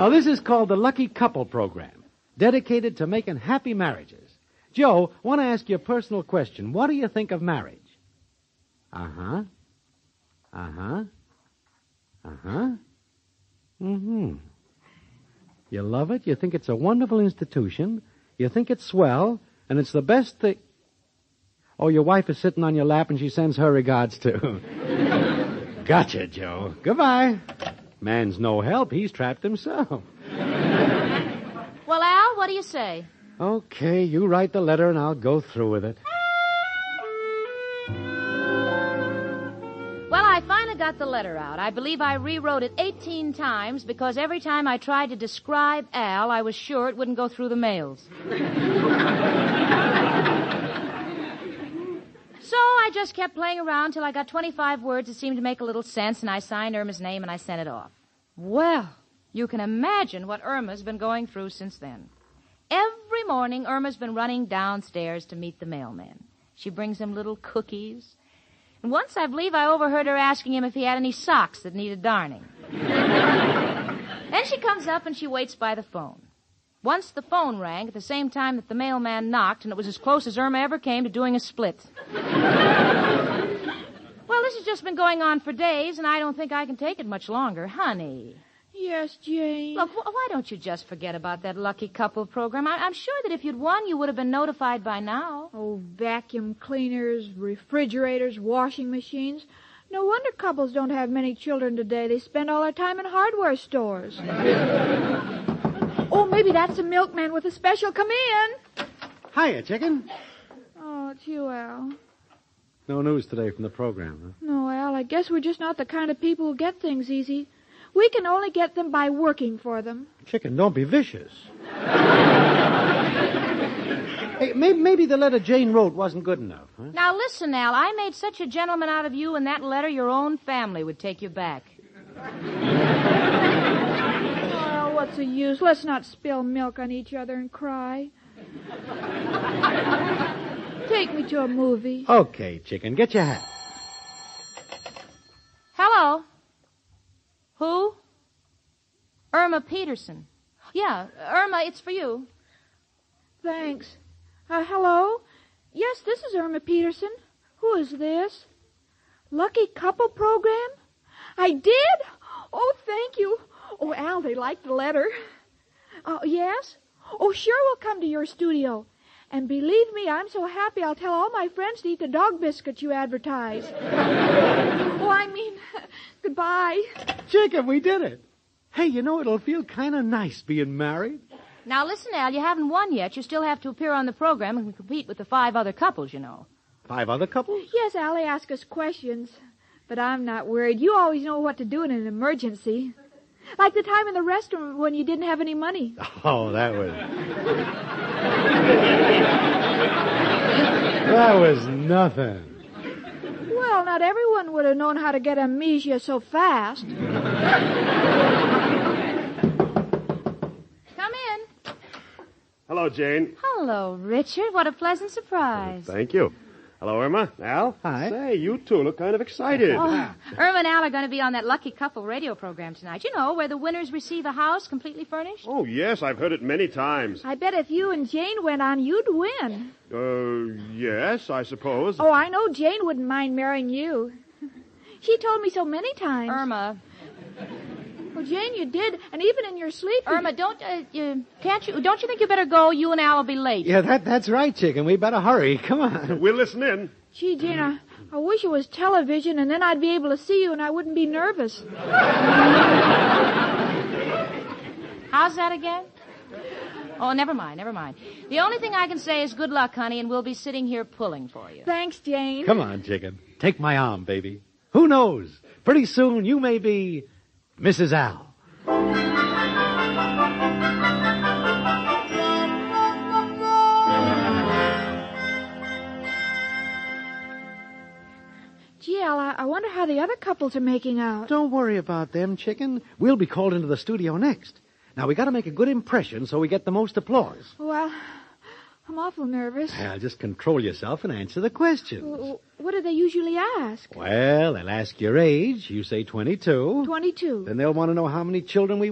Now, this is called the Lucky Couple Program, dedicated to making happy marriages. Joe, I want to ask you a personal question. What do you think of marriage? Uh-huh. Uh-huh. Uh-huh. Mm-hmm. You love it? You think it's a wonderful institution? You think it's swell? And it's the best thing... Oh, your wife is sitting on your lap and she sends her regards, too. Gotcha, Joe. Goodbye. Man's no help. He's trapped himself. Well, Al, what do you say? Okay, you write the letter and I'll go through with it. Well, I finally got the letter out. I believe I rewrote it 18 times because every time I tried to describe Al, I was sure it wouldn't go through the mails. So I just kept playing around till I got 25 words that seemed to make a little sense, and I signed Irma's name and I sent it off. Well, you can imagine what Irma's been going through since then. Every morning, Irma's been running downstairs to meet the mailman. She brings him little cookies. And once, I believe, I overheard her asking him if he had any socks that needed darning. Then she comes up and she waits by the phone. Once the phone rang at the same time that the mailman knocked, and it was as close as Irma ever came to doing a split. Well, this has just been going on for days, and I don't think I can take it much longer. Honey. Yes, Jane. Look, why don't you just forget about that Lucky Couple program? I'm sure that if you'd won, you would have been notified by now. Oh, vacuum cleaners, refrigerators, washing machines. No wonder couples don't have many children today. They spend all their time in hardware stores. Oh, maybe that's the milkman with a special. Come in. Hiya, chicken. Oh, it's you, Al. No news today from the program, huh? No, Al, I guess we're just not the kind of people who get things easy. We can only get them by working for them. Chicken, don't be vicious. Hey, maybe the letter Jane wrote wasn't good enough, huh? Now, listen, Al, I made such a gentleman out of you in that letter your own family would take you back. Oh, what's the use? Let's not spill milk on each other and cry. Take me to a movie. Okay, chicken, get your hat. Hello? Who? Irma Peterson. Yeah, Irma, it's for you. Thanks. Hello? Yes, this is Irma Peterson. Who is this? Lucky Couple Program? I did? Oh, thank you. Oh, Al, they liked the letter. Oh, yes? Oh, sure, we'll come to your studio. And believe me, I'm so happy I'll tell all my friends to eat the dog biscuits you advertise. Oh, I mean, goodbye. Chicken, we did it. Hey, you know, it'll feel kind of nice being married. Now, listen, Al, you haven't won yet. You still have to appear on the program and compete with the 5 other couples, you know. 5 other couples? Yes, Al, they ask us questions. But I'm not worried. You always know what to do in an emergency. Like the time in the restaurant when you didn't have any money. Oh, that was... that was nothing. Well, not everyone would have known how to get amnesia so fast. Come in. Hello, Jane. Hello, Richard. What a pleasant surprise. Thank you. Hello, Irma. Al? Hi. Say, you two look kind of excited. Oh, Irma and Al are going to be on that Lucky Couple radio program tonight. You know, where the winners receive a house completely furnished. Oh, yes, I've heard it many times. I bet if you and Jane went on, you'd win. Yes, I suppose. Oh, I know Jane wouldn't mind marrying you. She told me so many times. Irma. Well, Jane, you did, and even in your sleep. Irma, don't you think you better go? You and Al will be late. Yeah, that's right, chicken. We better hurry. Come on. We'll listen in. Gee, Jane, I wish it was television, and then I'd be able to see you, and I wouldn't be nervous. How's that again? Oh, never mind. The only thing I can say is good luck, honey, and we'll be sitting here pulling for you. Thanks, Jane. Come on, chicken. Take my arm, baby. Who knows? Pretty soon you may be Mrs. Al. Gee, Al, I wonder how the other couples are making out. Don't worry about them, chicken. We'll be called into the studio next. Now, we got to make a good impression so we get the most applause. Well, I'm awful nervous. Well, just control yourself and answer the questions. What do they usually ask? Well, they'll ask your age. You say 22. 22. Then they'll want to know how many children we